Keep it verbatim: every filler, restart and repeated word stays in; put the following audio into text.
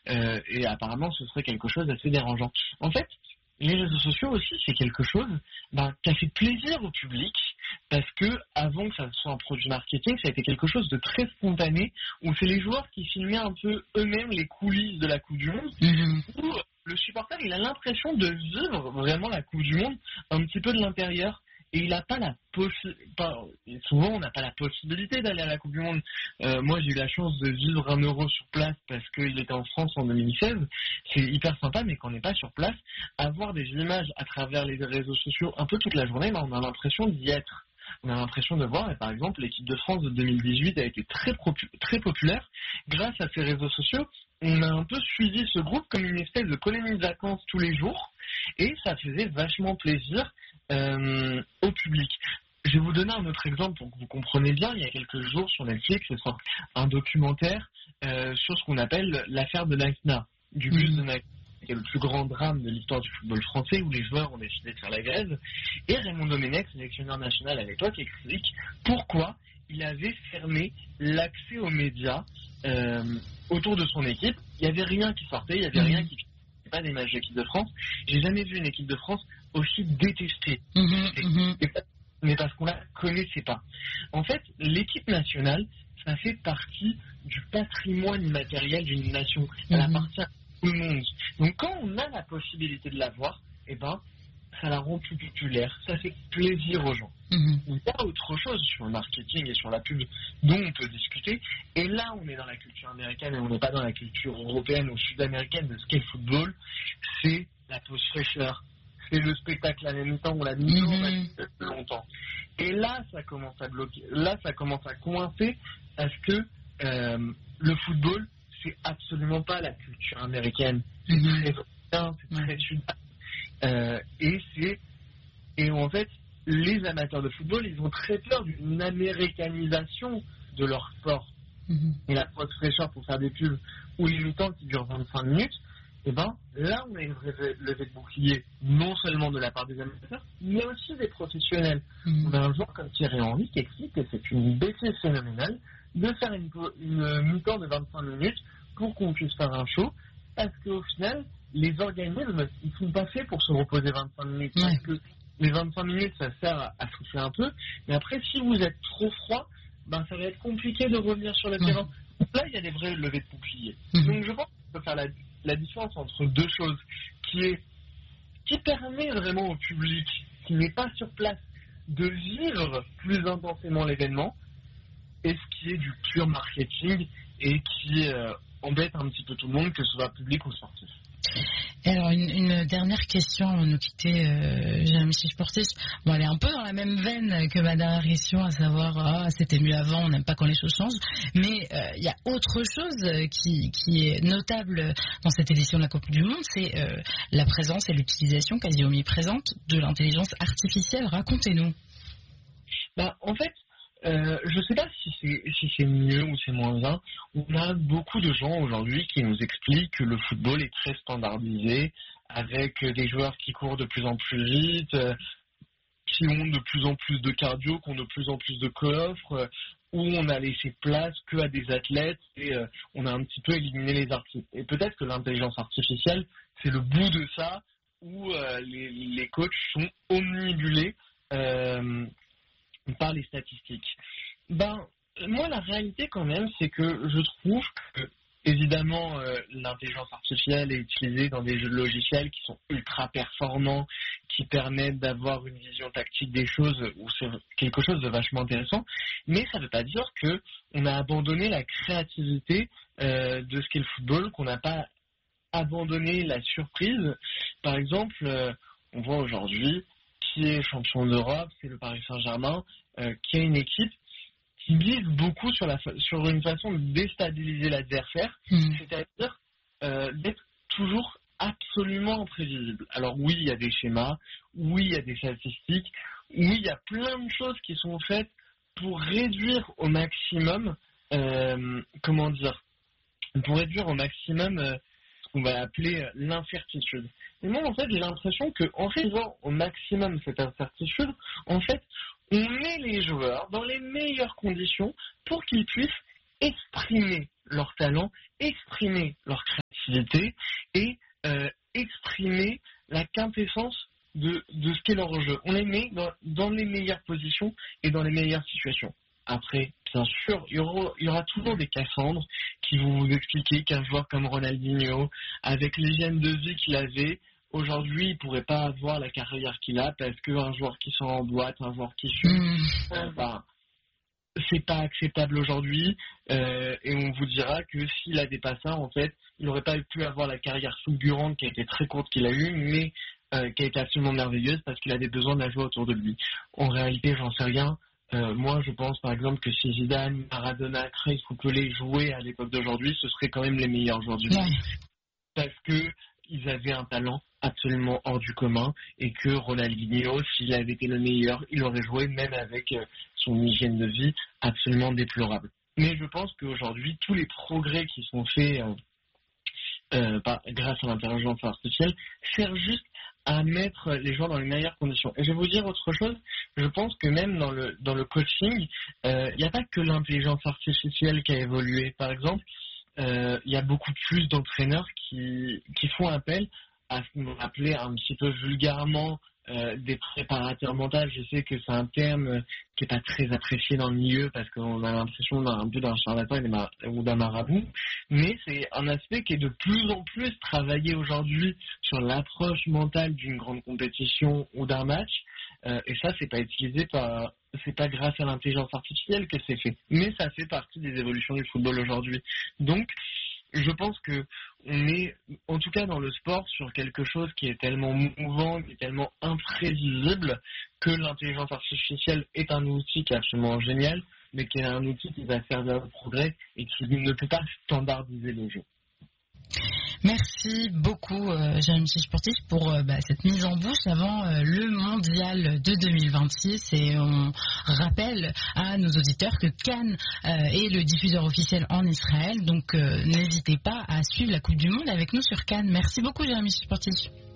euh, et apparemment ce serait quelque chose d'assez dérangeant. En fait, les réseaux sociaux aussi, c'est quelque chose ben, qui a fait plaisir au public parce que avant que ça soit un produit marketing, ça a été quelque chose de très spontané où c'est les joueurs qui filmaient un peu eux-mêmes les coulisses de la Coupe du Monde. Mmh. Où le supporter, il a l'impression de vivre vraiment la Coupe du Monde un petit peu de l'intérieur. Et il n'a pas la possibilité, souvent on n'a pas la possibilité d'aller à la Coupe du Monde. Euh, moi j'ai eu la chance de vivre un euro sur place parce qu'il était en France en deux mille seize. C'est hyper sympa, mais quand on n'est pas sur place, avoir des images à travers les réseaux sociaux un peu toute la journée, ben, on a l'impression d'y être. On a l'impression de voir, et par exemple l'équipe de France de deux mille dix-huit a été très, propu- très populaire grâce à ces réseaux sociaux. On a un peu suivi ce groupe comme une espèce de colonie de vacances tous les jours et ça faisait vachement plaisir euh, au public. Je vais vous donner un autre exemple pour que vous compreniez bien. Il y a quelques jours sur Netflix, c'est sorti un documentaire euh, sur ce qu'on appelle l'affaire de Nakna, du bus Mmh. de Nakna, qui est le plus grand drame de l'histoire du football français où les joueurs ont décidé de faire la grève. Et Raymond Domenech, sélectionneur national à l'époque, explique pourquoi il avait fermé l'accès aux médias euh, autour de son équipe. Il n'y avait rien qui sortait, il n'y avait Mmh. rien qui pas des matchs d'équipe de France. J'ai jamais vu une équipe de France aussi détestée. Mmh. Mmh. Mais parce qu'on la connaissait pas. En fait, l'équipe nationale, ça fait partie du patrimoine immatériel d'une nation. Elle Mmh. appartient à tout le monde. Donc quand on a la possibilité de la voir, eh ben, ça la rend plus populaire. Ça fait plaisir aux gens. Mmh. Il y a autre chose sur le marketing et sur la pub dont on peut discuter. Et là, on est dans la culture américaine et on n'est pas dans la culture européenne ou sud-américaine de ce qu'est le football. C'est la pause fraîcheur. C'est le spectacle à la mi-temps ou la mi-temps on a dit Mmh. depuis longtemps. Et là, ça commence à bloquer. Là, ça commence à coincer parce que euh, le football, c'est absolument pas la culture américaine. C'est Mmh. très européen, c'est très sud. Euh, et c'est et en fait, les amateurs de football, ils ont très peur d'une américanisation de leur sport. Mmh. Et la pause fraîcheur pour faire des pubs ou les mi-temps qui durent vingt-cinq minutes, et ben là, on a une vraie levée de bouclier, non seulement de la part des amateurs, mais aussi des professionnels. Mmh. On a un joueur comme Thierry Henry qui explique que c'est une bêtise phénoménale de faire une, une mi-temps de vingt-cinq minutes pour qu'on puisse faire un show, parce qu'au final, les organismes, ils ne sont pas faits pour se reposer vingt-cinq minutes. Ouais. Parce que les vingt-cinq minutes, ça sert à, à souffler un peu. Mais après, si vous êtes trop froid, ben, ça va être compliqué de revenir sur le Ouais. terrain. Donc là, il y a des vraies levées de boucliers. Mmh. Donc je pense qu'on peut faire la, la différence entre deux choses, qui est qui permet vraiment au public qui n'est pas sur place de vivre plus intensément l'événement, et ce qui est du pur marketing et qui euh, embête un petit peu tout le monde, que ce soit public ou sportif. Et alors, une, une dernière question avant de nous quitter, euh, Jérémy Chiche-Portis. Bon, elle est un peu dans la même veine que ma dernière question, à savoir, ah, c'était mieux avant, on n'aime pas quand les choses changent. Mais il euh, y a autre chose qui, qui est notable dans cette édition de la Coupe du Monde, c'est euh, la présence et l'utilisation quasi omniprésente de l'intelligence artificielle. Racontez-nous. Bah, en fait, Euh, je ne sais pas si c'est si c'est mieux ou c'est moins bien. On a beaucoup de gens aujourd'hui qui nous expliquent que le football est très standardisé, avec des joueurs qui courent de plus en plus vite, euh, qui ont de plus en plus de cardio, qui ont de plus en plus de coffres, euh, où on a laissé place que à des athlètes et euh, on a un petit peu éliminé les artistes. Et peut-être que l'intelligence artificielle, c'est le bout de ça, où euh, les, les coachs sont omnibulés Euh, par les statistiques. Ben, moi, la réalité quand même, c'est que je trouve que, évidemment, euh, l'intelligence artificielle est utilisée dans des jeux de logiciels qui sont ultra performants, qui permettent d'avoir une vision tactique des choses, où c'est quelque chose de vachement intéressant, mais ça ne veut pas dire qu'on a abandonné la créativité euh, de ce qu'est le football, qu'on n'a pas abandonné la surprise. Par exemple, euh, on voit aujourd'hui qui est champion d'Europe, c'est le Paris Saint-Germain, euh, qui a une équipe qui mise beaucoup sur, la fa- sur une façon de déstabiliser l'adversaire, Mmh. c'est-à-dire euh, d'être toujours absolument imprévisible. Alors oui, il y a des schémas, oui, il y a des statistiques, oui, il y a plein de choses qui sont faites pour réduire au maximum, euh, comment dire, pour réduire au maximum euh, ce qu'on va appeler euh, l'incertitude. Et moi, en fait, j'ai l'impression qu'en réduisant au maximum cette incertitude, en fait, on met les joueurs dans les meilleures conditions pour qu'ils puissent exprimer leur talent, exprimer leur créativité. compétitivité et euh, exprimer la quintessence de, de ce qu'est leur jeu. On les met dans, dans les meilleures positions et dans les meilleures situations. Après, bien sûr, il y aura, il y aura toujours des Cassandres qui vont vous expliquer qu'un joueur comme Ronaldinho, avec l'hygiène de vie qu'il avait, aujourd'hui, il ne pourrait pas avoir la carrière qu'il a parce qu'un joueur qui sort en boîte, un joueur qui fume, mmh. euh, bah, c'est pas acceptable aujourd'hui. Euh, et on vous dira que s'il avait pas ça, en fait, il n'aurait pas pu avoir la carrière fulgurante qui a été très courte qu'il a eue, mais euh, qui a été absolument merveilleuse parce qu'il avait besoin d'un joueur autour de lui. En réalité, j'en sais rien. Euh, moi, je pense par exemple que si Zidane, Maradona, Cruyff ou Pelé jouaient à l'époque d'aujourd'hui, ce seraient quand même les meilleurs joueurs du monde. Ouais. Parce que ils avaient un talent absolument hors du commun et que Ronaldinho, s'il avait été le meilleur, il aurait joué même avec euh, son hygiène de vie absolument déplorable. Mais je pense qu'aujourd'hui, tous les progrès qui sont faits euh, euh, par, grâce à l'intelligence artificielle servent juste à mettre les gens dans les meilleures conditions. Et je vais vous dire autre chose, je pense que même dans le, dans le coaching, il euh, n'y a pas que l'intelligence artificielle qui a évolué. Par exemple, il euh, y a beaucoup plus d'entraîneurs qui, qui font appel à ce qu'on appelait un petit peu vulgairement euh, des préparateurs mentaux. Je sais que c'est un terme qui n'est pas très apprécié dans le milieu parce qu'on a l'impression d'un un peu d'un charlatan ou d'un marabout, mais c'est un aspect qui est de plus en plus travaillé aujourd'hui sur l'approche mentale d'une grande compétition ou d'un match, euh, et ça c'est pas utilisé par, c'est pas grâce à l'intelligence artificielle que c'est fait, mais ça fait partie des évolutions du football aujourd'hui. Donc je pense que on est, en tout cas dans le sport, sur quelque chose qui est tellement mouvant, qui est tellement imprévisible, que l'intelligence artificielle est un outil qui est absolument génial, mais qui est un outil qui va servir au progrès et qui ne peut pas standardiser le jeu. Merci beaucoup, euh, Jérémy Chiche-Portis, pour euh, bah, cette mise en bouche avant euh, le mondial de deux mille vingt-six. Et on rappelle à nos auditeurs que Cannes euh, est le diffuseur officiel en Israël. Donc, euh, n'hésitez pas à suivre la Coupe du Monde avec nous sur Cannes. Merci beaucoup, Jérémy Chiche-Portis.